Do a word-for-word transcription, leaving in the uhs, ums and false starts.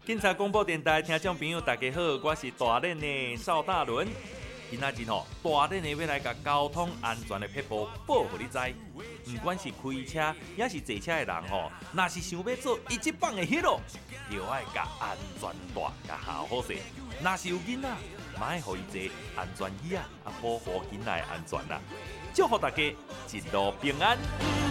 警察广播电台听众朋友大家好，我是大练的邵大伦。今仔日吼，大练的要来甲交通安全的撇步报互你知。不管是开车也是坐车的人吼，若是想要做一级棒的 hero， 就爱甲安全带甲好好势。若是有囡仔，买互伊坐安全椅啊，啊保护囡仔的安全啦。祝福大家一路平安。